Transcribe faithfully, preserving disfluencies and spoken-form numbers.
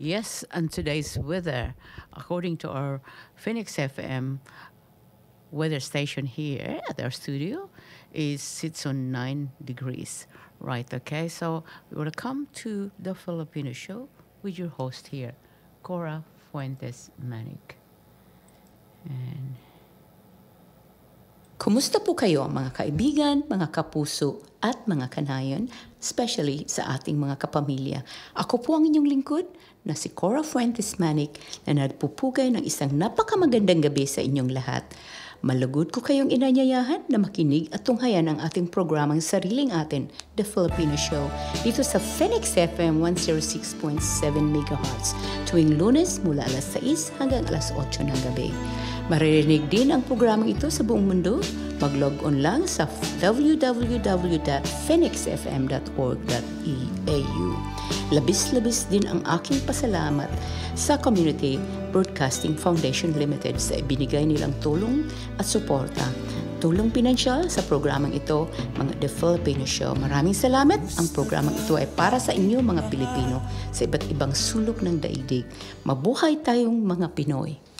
Yes, and today's weather, according to our Phoenix F M weather station here at our studio, is sits on nine degrees. Right, okay? So welcome to the Filipino Show with your host here, Cora Fuentes Manic. And Kumusta po kayo mga kaibigan, mga kapuso at mga kanayon, especially sa ating mga kapamilya? Ako po ang inyong lingkod na si Cora Fuentes Manic na nagpupugay ng isang napakamagandang gabi sa inyong lahat. Malugod ko kayong inanyayahan na makinig at tunghayan ang ating programang Sariling Atin, The Filipino Show, dito sa Phoenix F M one oh six point seven megahertz tuwing Lunes mula alas sais hanggang alas otso ng gabi. Maririnig din ang programang ito sa buong mundo. Mag-log on lang sa w w w dot phoenix f m dot org dot a u. Labis-labis din ang aking pasalamat sa Community Broadcasting Foundation Limited sa ibinigay nilang tulong at suporta. Tulong pinansyal sa programang ito, mga The Filipino Show. Maraming salamat. Ang programang ito ay para sa inyo mga Pilipino sa iba't ibang sulok ng daigdig. Mabuhay tayong mga Pinoy.